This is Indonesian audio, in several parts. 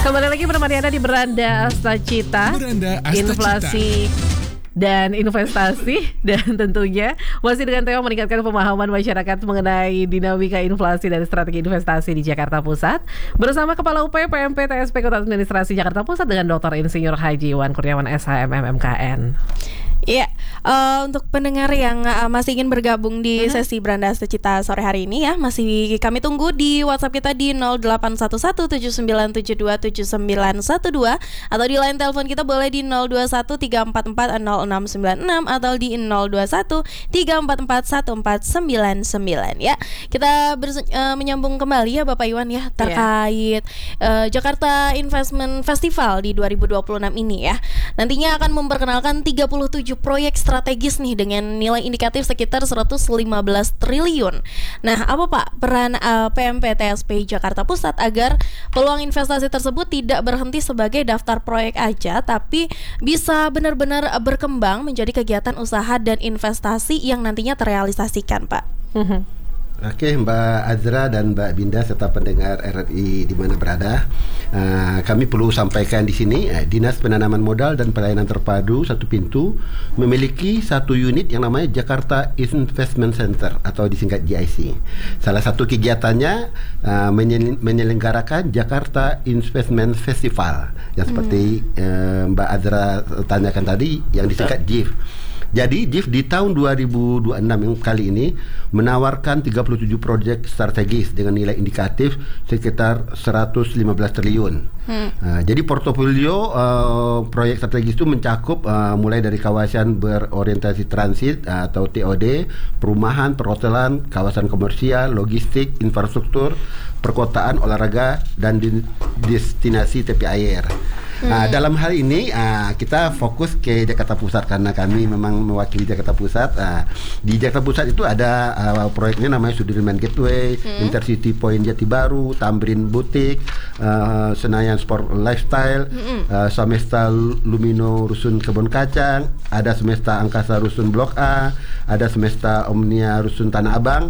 Kembali lagi menemani Anda di Beranda Astacita, inflasi dan investasi, dan tentunya masih dengan tema meningkatkan pemahaman masyarakat mengenai dinamika inflasi dan strategi investasi di Jakarta Pusat bersama Kepala UP PMP TSP Kota Administrasi Jakarta Pusat dengan Dr. Insinyur Haji Iwan Kurniawan SHM MMKN. Iya, untuk pendengar yang masih ingin bergabung di sesi Beranda Astacita sore hari ini ya, masih kami tunggu di WhatsApp kita di 081179727912 atau di line telepon kita boleh di 0213440696 atau di 0213441499 ya. Kita menyambung kembali ya Bapak Iwan ya terkait Jakarta Investment Festival di 2026 ini ya. Nantinya akan memperkenalkan 37 proyek strategis nih dengan nilai indikatif sekitar 115 triliun. Nah, apa Pak peran PMP TSP Jakarta Pusat agar peluang investasi tersebut tidak berhenti sebagai daftar proyek aja, tapi bisa benar-benar berkembang menjadi kegiatan usaha dan investasi yang nantinya terrealisasikan, Pak? Oke, Mbak Azra dan Mbak Binda serta pendengar RRI di mana berada, kami perlu sampaikan di sini, Dinas Penanaman Modal dan Pelayanan Terpadu Satu Pintu memiliki satu unit yang namanya Jakarta Investment Center atau disingkat JIC. Salah satu kegiatannya menyelenggarakan Jakarta Investment Festival yang seperti Mbak Azra tanyakan tadi, yang disingkat JIF. Jadi JIF di tahun 2026 yang kali ini menawarkan 37 proyek strategis dengan nilai indikatif sekitar 115 triliun. Jadi portofolio proyek strategis itu mencakup mulai dari kawasan berorientasi transit atau TOD, perumahan, perhotelan, kawasan komersial, logistik, infrastruktur, perkotaan, olahraga, dan destinasi tepi air. Dalam hal ini kita fokus ke Jakarta Pusat karena kami memang mewakili Jakarta Pusat. Di Jakarta Pusat itu ada proyeknya namanya Sudirman Gateway, Intercity Point Jati Baru, Tamrin Butik, Senayan Sport Lifestyle, Semesta Lumino Rusun Kebon Kacang, ada Semesta Angkasa Rusun Blok A, ada Semesta Omnia Rusun Tanah Abang.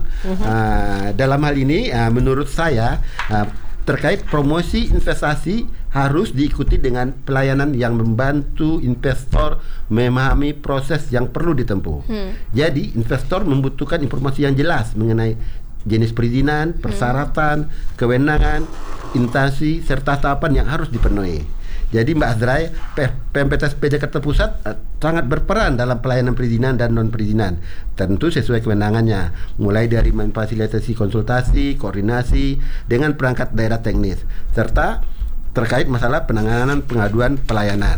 Dalam hal ini menurut saya terkait promosi investasi harus diikuti dengan pelayanan yang membantu investor memahami proses yang perlu ditempuh. Jadi investor membutuhkan informasi yang jelas mengenai jenis perizinan, persyaratan, kewenangan, instansi, serta tahapan yang harus dipenuhi. Jadi Mbak Azrai, PMP TSP Jakarta Pusat sangat berperan dalam pelayanan perizinan dan non-perizinan, tentu sesuai kewenangannya, mulai dari memfasilitasi konsultasi, koordinasi dengan perangkat daerah teknis, serta terkait masalah penanganan pengaduan pelayanan.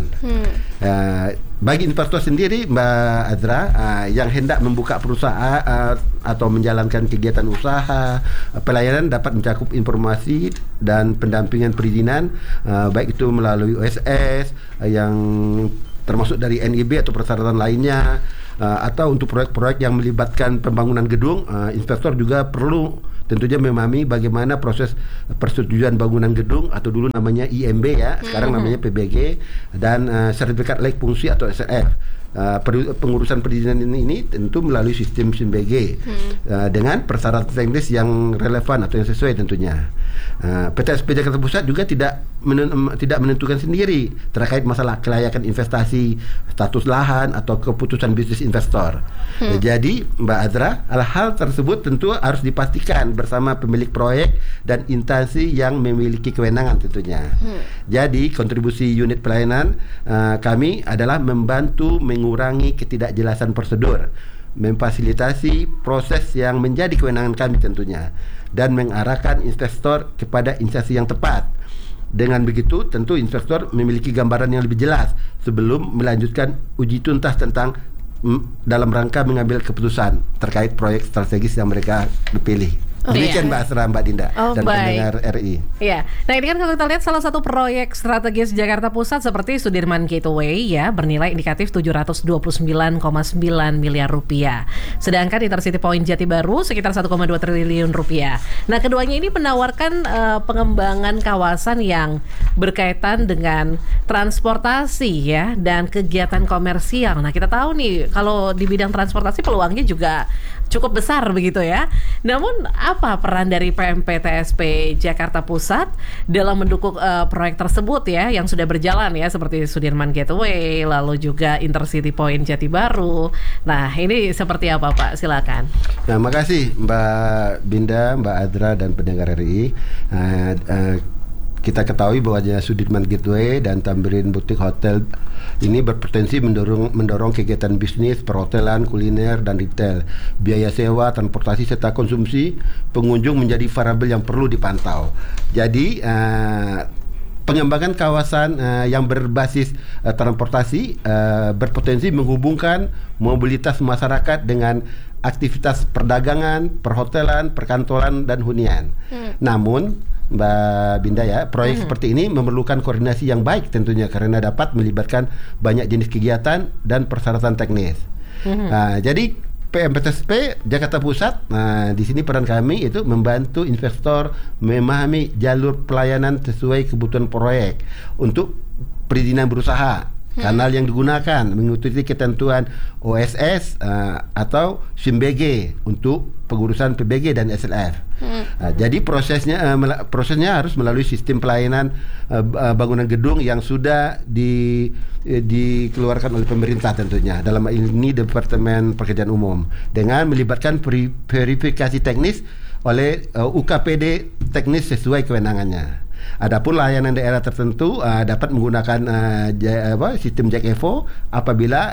Bagi investor sendiri, Mbak Azra, yang hendak membuka perusahaan atau menjalankan kegiatan usaha, pelayanan dapat mencakup informasi dan pendampingan perizinan, baik itu melalui OSS yang termasuk dari NIB atau persyaratan lainnya, atau untuk proyek-proyek yang melibatkan pembangunan gedung, investor juga perlu tentunya memahami bagaimana proses persetujuan bangunan gedung atau dulu namanya IMB ya, sekarang namanya PBG, dan sertifikat layak fungsi atau SLF. Pengurusan perizinan ini tentu melalui sistem SIMBG dengan persyaratan teknis yang relevan atau yang sesuai tentunya. PTSP Jakarta Pusat juga tidak menentukan sendiri terkait masalah kelayakan investasi, status lahan atau keputusan bisnis investor. Jadi Mbak Azra, hal tersebut tentu harus dipastikan bersama pemilik proyek dan instansi yang memiliki kewenangan tentunya. Jadi kontribusi unit pelayanan kami adalah membantu mengurangi ketidakjelasan prosedur, memfasilitasi proses yang menjadi kewenangan kami tentunya, dan mengarahkan investor kepada instansi yang tepat. Dengan begitu tentu investor memiliki gambaran yang lebih jelas sebelum melanjutkan uji tuntas tentang dalam rangka mengambil keputusan terkait proyek strategis yang mereka dipilih. Demikian Mbak Asra, Mbak Dinda, dan pendengar RI. Iya. Nah ini kan kalau kita lihat salah satu proyek strategis Jakarta Pusat seperti Sudirman Gateway ya, bernilai indikatif 729,9 miliar rupiah. Sedangkan Intercity Point Jati Baru sekitar 1,2 triliun rupiah. Nah keduanya ini menawarkan pengembangan kawasan yang berkaitan dengan transportasi ya dan kegiatan komersial. Nah, kita tahu nih kalau di bidang transportasi peluangnya juga cukup besar begitu ya. Namun apa peran dari PMP TSP Jakarta Pusat dalam mendukung proyek tersebut ya yang sudah berjalan ya, seperti Sudirman Gateway, lalu juga Intercity Point Jati Baru. Nah, ini seperti apa Pak? Silakan. Nah, makasih Mbak Binda, Mbak Adra dan pendengar RI. Kita ketahui bahwa Sudirman Gateway dan Tamrin Boutique Hotel ini berpotensi mendorong kegiatan bisnis, perhotelan, kuliner, dan retail. Biaya sewa, transportasi, serta konsumsi pengunjung menjadi variabel yang perlu dipantau. Jadi, pengembangan kawasan yang berbasis transportasi berpotensi menghubungkan mobilitas masyarakat dengan aktivitas perdagangan, perhotelan, perkantoran, dan hunian. Namun Mbak Binda ya, proyek seperti ini memerlukan koordinasi yang baik tentunya karena dapat melibatkan banyak jenis kegiatan dan persyaratan teknis. Jadi PMPTSP Jakarta Pusat, di sini peran kami itu membantu investor memahami jalur pelayanan sesuai kebutuhan proyek untuk perizinan berusaha. Kanal yang digunakan mengikuti ketentuan OSS atau SIMBG untuk pengurusan PBG dan SLF. Jadi prosesnya harus melalui sistem pelayanan bangunan gedung yang sudah dikeluarkan oleh pemerintah tentunya. Dalam ini Departemen Pekerjaan Umum dengan melibatkan verifikasi teknis oleh UKPD teknis sesuai kewenangannya. Adapun layanan daerah tertentu dapat menggunakan sistem Jack Evo apabila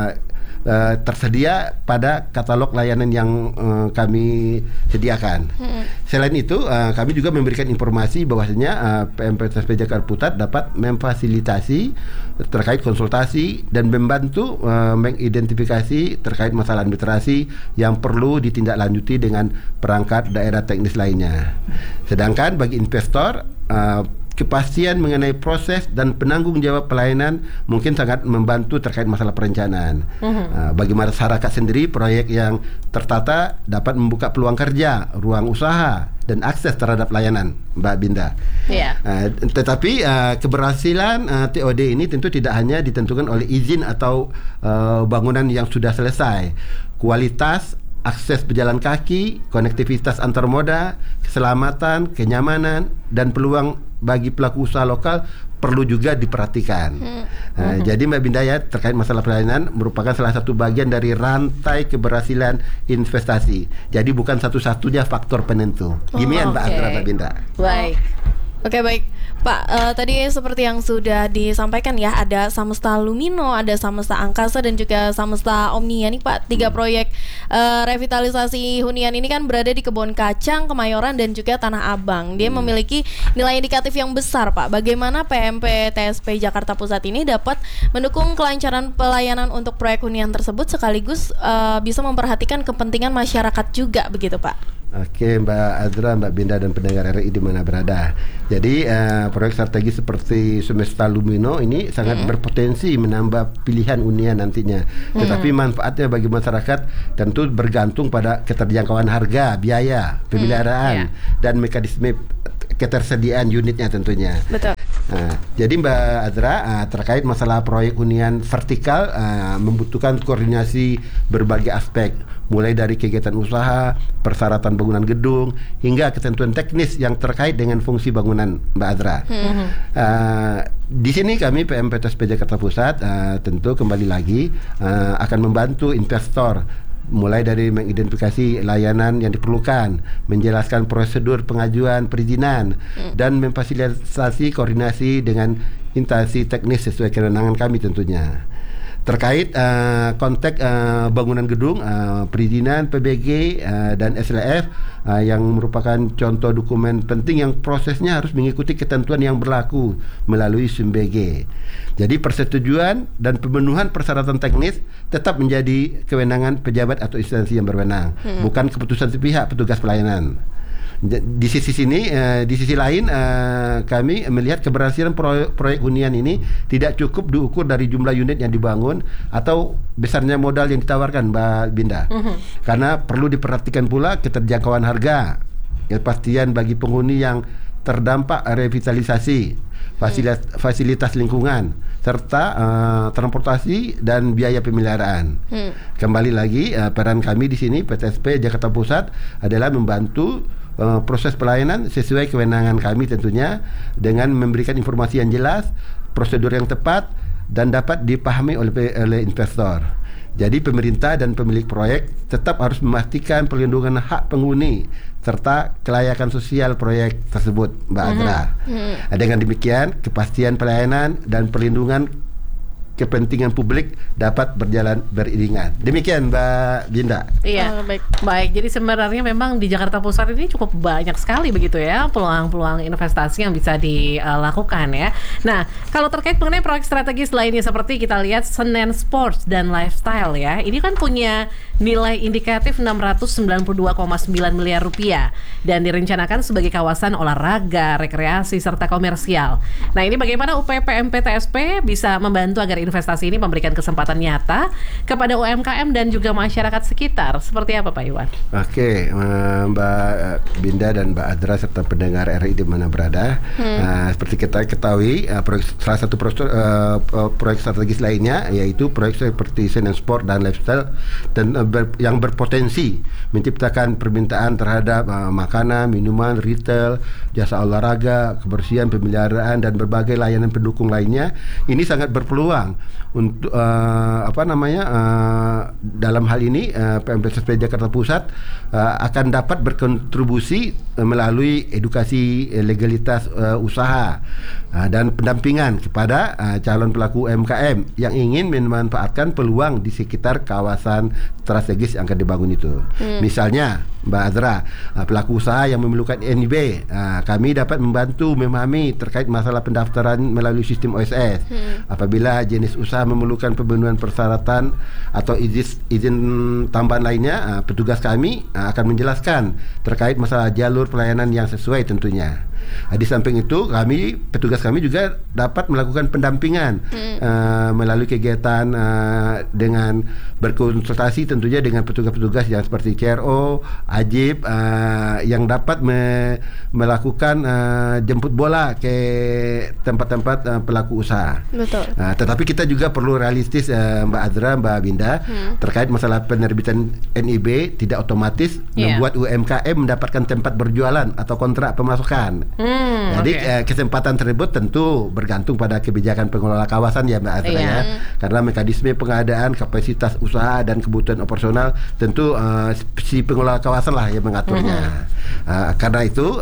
tersedia pada katalog layanan yang kami sediakan. Selain itu, kami juga memberikan informasi bahwasanya PMPTSP Jakarta Pusat dapat memfasilitasi terkait konsultasi dan membantu mengidentifikasi terkait masalah administrasi yang perlu ditindaklanjuti dengan perangkat daerah teknis lainnya. Sedangkan bagi investor, kepastian mengenai proses dan penanggung jawab pelayanan mungkin sangat membantu terkait masalah perencanaan. Bagi masyarakat sendiri, proyek yang tertata dapat membuka peluang kerja, ruang usaha, dan akses terhadap layanan, Mbak Binda. Tetapi keberhasilan TOD ini tentu tidak hanya ditentukan oleh izin atau bangunan yang sudah selesai. Kualitas, akses pejalan kaki, konektivitas antar moda, keselamatan, kenyamanan, dan peluang bagi pelaku usaha lokal perlu juga diperhatikan. Jadi Mbak Binda ya, terkait masalah pelayanan merupakan salah satu bagian dari rantai keberhasilan investasi. Jadi bukan satu-satunya faktor penentu. Gimana Mbak Adra, Mbak Binda? Baik. Oke, baik. Pak, tadi seperti yang sudah disampaikan ya, ada Samesta Lumino, ada Samesta Angkasa, dan juga Samesta Omnia nih Pak. 3 proyek revitalisasi hunian ini kan berada di Kebon Kacang, Kemayoran, dan juga Tanah Abang. Dia memiliki nilai indikatif yang besar Pak. Bagaimana PMP TSP Jakarta Pusat ini dapat mendukung kelancaran pelayanan untuk proyek hunian tersebut sekaligus bisa memperhatikan kepentingan masyarakat juga begitu Pak? Oke Mbak Azra, Mbak Binda, dan pendengar RI di mana berada. Jadi proyek strategi seperti Samesta Lumino ini sangat berpotensi menambah pilihan hunian nantinya. Tetapi manfaatnya bagi masyarakat tentu bergantung pada keterjangkauan harga, biaya, pemeliharaan, dan mekanisme ketersediaan unitnya tentunya. Betul. Jadi Mbak Azra, terkait masalah proyek hunian vertikal membutuhkan koordinasi berbagai aspek, mulai dari kegiatan usaha, persyaratan bangunan gedung, hingga ketentuan teknis yang terkait dengan fungsi bangunan, Mbak Azra. Di sini kami PMPTSP Jakarta Pusat tentu kembali lagi akan membantu investor mulai dari mengidentifikasi layanan yang diperlukan, menjelaskan prosedur pengajuan perizinan, dan memfasilitasi koordinasi dengan instansi teknis sesuai kewenangan kami tentunya. Terkait konteks bangunan gedung, perizinan PBG dan SLF yang merupakan contoh dokumen penting yang prosesnya harus mengikuti ketentuan yang berlaku melalui SIMBG. Jadi persetujuan dan pemenuhan persyaratan teknis tetap menjadi kewenangan pejabat atau instansi yang berwenang, bukan keputusan sepihak petugas pelayanan. Di sisi lain kami melihat keberhasilan proyek hunian ini tidak cukup diukur dari jumlah unit yang dibangun atau besarnya modal yang ditawarkan, Mbak Binda. Karena perlu diperhatikan pula keterjangkauan harga, kepastian bagi penghuni yang terdampak revitalisasi, fasilitas lingkungan, serta transportasi dan biaya pemeliharaan. Kembali lagi, peran kami di sini PTSP Jakarta Pusat adalah membantu proses pelayanan sesuai kewenangan kami tentunya, dengan memberikan informasi yang jelas, prosedur yang tepat, dan dapat dipahami oleh investor. Jadi pemerintah dan pemilik proyek tetap harus memastikan perlindungan hak penghuni serta kelayakan sosial proyek tersebut, Mbak Azra. Dengan demikian, kepastian pelayanan dan perlindungan kepentingan publik dapat berjalan beriringan. Demikian Mbak Binda. Iya, baik. Jadi sebenarnya memang di Jakarta Pusat ini cukup banyak sekali begitu ya peluang-peluang investasi yang bisa dilakukan ya. Nah, kalau terkait mengenai proyek strategis lainnya seperti kita lihat Senen Sports dan Lifestyle ya, ini kan punya nilai indikatif 692,9 miliar rupiah dan direncanakan sebagai kawasan olahraga, rekreasi serta komersial. Nah, ini bagaimana UPPMP TSP bisa membantu agar investasi ini memberikan kesempatan nyata kepada UMKM dan juga masyarakat sekitar. Seperti apa Pak Iwan? Oke, Mbak Binda dan Mbak Adra serta pendengar RRI di mana berada. Seperti kita ketahui, salah satu proyek strategis lainnya yaitu proyek seperti Senen Sport dan Lifestyle dan yang berpotensi menciptakan permintaan terhadap makanan, minuman, retail, jasa olahraga, kebersihan, pemeliharaan dan berbagai layanan pendukung lainnya. Ini sangat berpeluang untuk dalam hal ini PMPTSP Jakarta Pusat akan dapat berkontribusi melalui edukasi legalitas usaha dan pendampingan kepada calon pelaku UMKM yang ingin memanfaatkan peluang di sekitar kawasan strategis yang akan dibangun itu. Misalnya Mbak Azra, pelaku usaha yang memerlukan NIB, kami dapat membantu memahami terkait masalah pendaftaran melalui sistem OSS. Apabila jenis usaha memerlukan pemenuhan persyaratan atau izin tambahan lainnya, petugas kami akan menjelaskan terkait masalah jalur pelayanan yang sesuai tentunya. Di samping itu, petugas kami juga dapat melakukan pendampingan melalui kegiatan dengan berkonsultasi tentunya dengan petugas-petugas yang seperti CRO, AJIB yang dapat melakukan jemput bola ke tempat-tempat pelaku usaha. Betul. Tetapi kita juga perlu realistis, Mbak Azra, Mbak Binda, terkait masalah penerbitan NIB tidak otomatis membuat UMKM mendapatkan tempat berjualan atau kontrak pemasukan. Jadi kesempatan tersebut tentu bergantung pada kebijakan pengelola kawasan ya Mbak Azra ya. Karena mekanisme pengadaan, kapasitas usaha dan kebutuhan operasional tentu si pengelola kawasan lah yang mengaturnya. Karena itu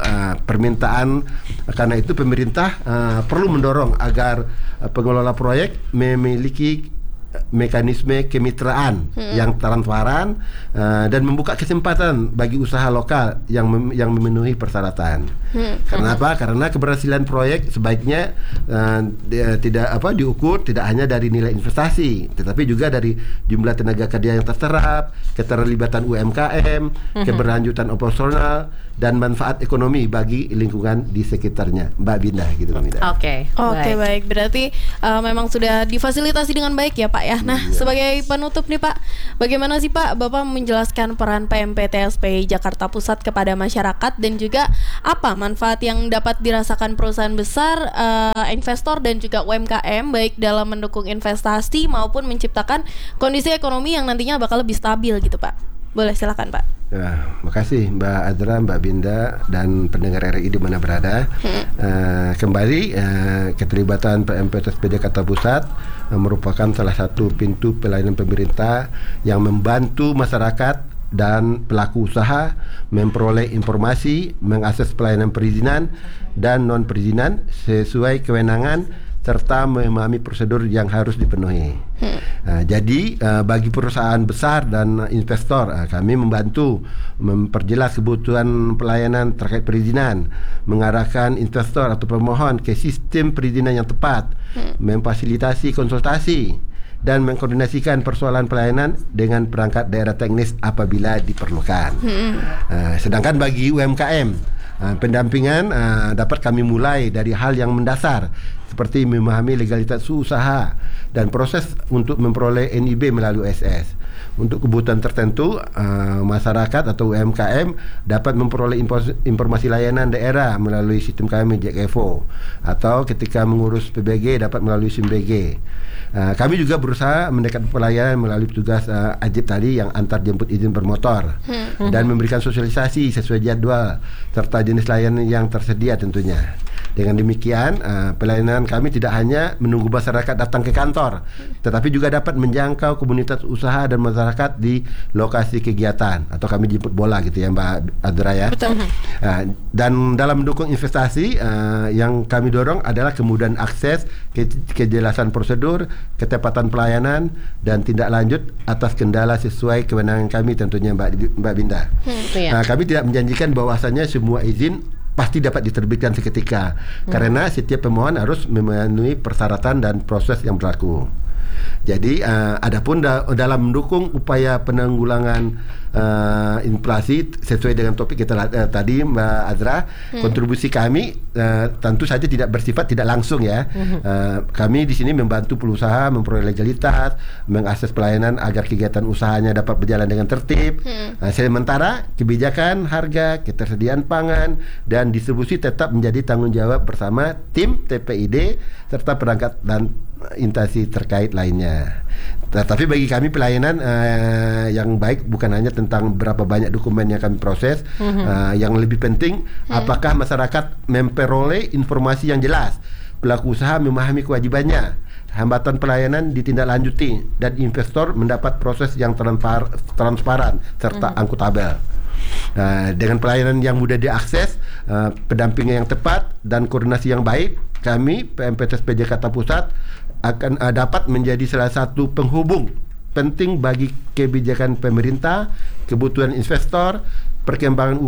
pemerintah perlu mendorong agar pengelola proyek memiliki mekanisme kemitraan yang transparan dan membuka kesempatan bagi usaha lokal yang memenuhi persyaratan. Kenapa? Karena keberhasilan proyek sebaiknya diukur tidak hanya dari nilai investasi, tetapi juga dari jumlah tenaga kerja yang terserap, keterlibatan UMKM, keberlanjutan operasional dan manfaat ekonomi bagi lingkungan di sekitarnya. Mbak Binda gitu Mbak Binda. Oke, baik. Berarti memang sudah difasilitasi dengan baik ya Pak ya. Nah, sebagai penutup nih Pak, bagaimana sih Pak Bapak menjelaskan peran PMPTSP Jakarta Pusat kepada masyarakat dan juga apa manfaat yang dapat dirasakan perusahaan besar, investor dan juga UMKM baik dalam mendukung investasi maupun menciptakan kondisi ekonomi yang nantinya bakal lebih stabil gitu Pak. Boleh silakan Pak. Ya, makasih Mbak Azra, Mbak Binda dan pendengar RRI di mana berada. Kembali keterlibatan PMPTSP Jakarta Pusat merupakan salah satu pintu pelayanan pemerintah yang membantu masyarakat dan pelaku usaha memperoleh informasi, mengakses pelayanan perizinan dan non perizinan sesuai kewenangan serta memahami prosedur yang harus dipenuhi. Jadi bagi perusahaan besar dan investor, kami membantu memperjelas kebutuhan pelayanan terkait perizinan, mengarahkan investor atau pemohon ke sistem perizinan yang tepat, memfasilitasi konsultasi dan mengkoordinasikan persoalan pelayanan dengan perangkat daerah teknis apabila diperlukan. Sedangkan bagi UMKM, pendampingan dapat kami mulai dari hal yang mendasar seperti memahami legalitas usaha dan proses untuk memperoleh NIB melalui OSS. Untuk kebutuhan tertentu, masyarakat atau UMKM dapat memperoleh informasi layanan daerah melalui sistem kami JekEvo, atau ketika mengurus PBG dapat melalui SIMBG. Kami juga berusaha mendekat pelayanan melalui petugas Ajib tadi yang antar jemput izin bermotor dan memberikan sosialisasi sesuai jadwal serta jenis layanan yang tersedia tentunya. Dengan demikian, pelayanan kami tidak hanya menunggu masyarakat datang ke kantor, tetapi juga dapat menjangkau komunitas usaha dan masyarakat di lokasi kegiatan, atau kami jemput bola gitu ya Mbak Adra ya. Betul. Dan dalam mendukung investasi, yang kami dorong adalah kemudahan akses, kejelasan prosedur, ketepatan pelayanan, dan tindak lanjut atas kendala sesuai kewenangan kami tentunya Mbak Binda. Kami tidak menjanjikan bahwasannya semua izin pasti dapat diterbitkan seketika, karena setiap pemohon harus memenuhi persyaratan dan proses yang berlaku. Jadi adapun dalam mendukung upaya penanggulangan inflasi sesuai dengan topik kita tadi Mbak Azra, kontribusi kami tentu saja tidak bersifat tidak langsung ya. Kami di sini membantu perusahaan memperoleh legalitas, mengakses pelayanan agar kegiatan usahanya dapat berjalan dengan tertib. Sementara kebijakan harga, ketersediaan pangan, dan distribusi tetap menjadi tanggung jawab bersama tim TPID serta perangkat dan instansi terkait lainnya. Tetapi bagi kami pelayanan yang baik bukan hanya tentang berapa banyak dokumen yang kami proses, yang lebih penting apakah masyarakat memperoleh informasi yang jelas, pelaku usaha memahami kewajibannya, hambatan pelayanan ditindaklanjuti, dan investor mendapat proses yang transparan serta akuntabel. Dengan pelayanan yang mudah diakses, pendampingan yang tepat, dan koordinasi yang baik, kami PMPTSP Jakarta Pusat akan dapat menjadi salah satu penghubung penting bagi kebijakan pemerintah, kebutuhan investor, perkembangan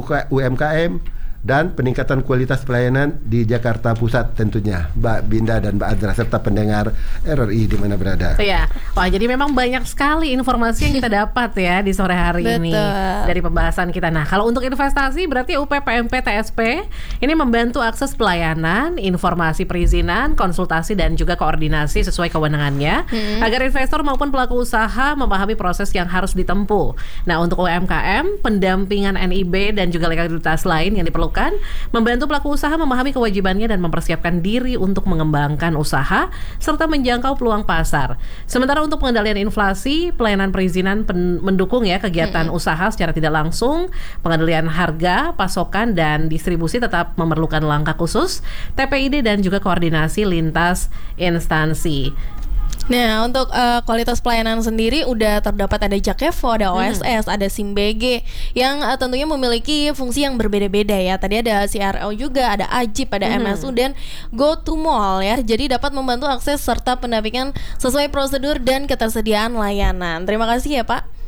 UMKM, dan peningkatan kualitas pelayanan di Jakarta Pusat tentunya, Mbak Binda dan Mbak Azra serta pendengar RRI di mana berada. Iya, wah jadi memang banyak sekali informasi yang kita dapat ya di sore hari ini dari pembahasan kita. Nah, kalau untuk investasi berarti UPPMP TSP ini membantu akses pelayanan, informasi perizinan, konsultasi dan juga koordinasi sesuai kewenangannya agar investor maupun pelaku usaha memahami proses yang harus ditempuh. Nah, untuk UMKM, pendampingan NIB dan juga legalitas lain yang diperlukan membantu pelaku usaha memahami kewajibannya dan mempersiapkan diri untuk mengembangkan usaha serta menjangkau peluang pasar. Sementara untuk pengendalian inflasi, pelayanan perizinan mendukung ya kegiatan usaha secara tidak langsung, pengendalian harga, pasokan dan distribusi tetap memerlukan langkah khusus, TPID dan juga koordinasi lintas instansi. Nah, untuk kualitas pelayanan sendiri udah terdapat ada JekEvo, ada OSS, ada SIMBG yang tentunya memiliki fungsi yang berbeda-beda ya. Tadi ada CRO juga, ada Ajib, ada MSU dan GoToMall ya. Jadi dapat membantu akses serta pendampingan sesuai prosedur dan ketersediaan layanan. Terima kasih ya Pak.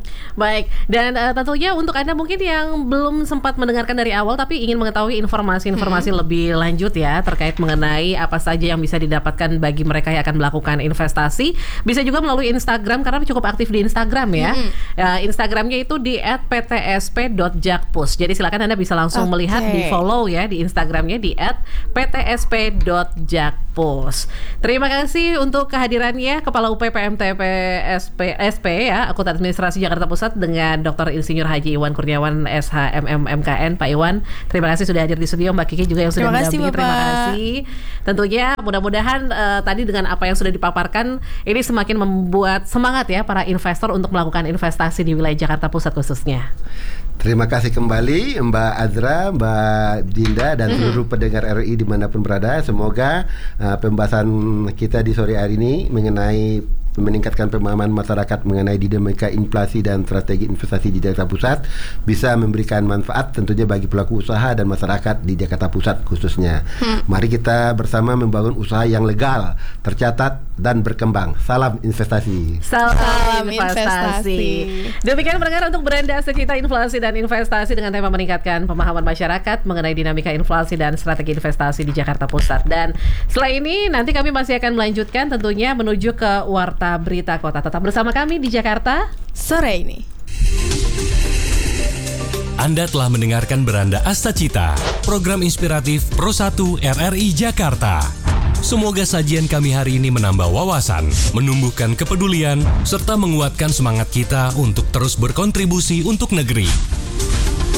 Baik, dan tentunya untuk Anda mungkin yang belum sempat mendengarkan dari awal tapi ingin mengetahui informasi-informasi lebih lanjut ya terkait mengenai apa saja yang bisa didapatkan bagi mereka yang akan melakukan investasi, bisa juga melalui Instagram karena cukup aktif di Instagram ya. Instagramnya itu di @ptsp.jakpus. Jadi silakan Anda bisa langsung melihat, di follow ya di Instagramnya di @ptsp.jakpus. Terima kasih untuk kehadirannya Kepala UPPMTP SP ya, Akuntan Administrasi Jakarta Pusat dengan Dr. Insinyur Haji Iwan Kurniawan SHMM MKN. Pak Iwan, terima kasih sudah hadir di studio. Mbak Kiki juga yang sudah mendampingi. Terima kasih. Tentunya mudah-mudahan tadi dengan apa yang sudah dipaparkan ini semakin membuat semangat ya para investor untuk melakukan investasi di wilayah Jakarta Pusat khususnya. Terima kasih kembali Mbak Azra, Mbak Dinda dan seluruh pendengar RRI dimanapun berada. Semoga pembahasan kita di sore hari ini mengenai meningkatkan pemahaman masyarakat mengenai dinamika inflasi dan strategi investasi di Jakarta Pusat bisa memberikan manfaat tentunya bagi pelaku usaha dan masyarakat di Jakarta Pusat khususnya. Mari kita bersama membangun usaha yang legal, tercatat dan berkembang. Salam investasi. Salam investasi. Demikian pendengar untuk Beranda Sejuta Inflasi dan Investasi dengan tema meningkatkan pemahaman masyarakat mengenai dinamika inflasi dan strategi investasi di Jakarta Pusat. Dan setelah ini nanti kami masih akan melanjutkan tentunya menuju ke Warta Berita Kota. Tetap bersama kami di Jakarta sore ini. Anda telah mendengarkan Beranda Astacita, program inspiratif Pro 1 RRI Jakarta. Semoga sajian kami hari ini menambah wawasan, menumbuhkan kepedulian, serta menguatkan semangat kita untuk terus berkontribusi untuk negeri.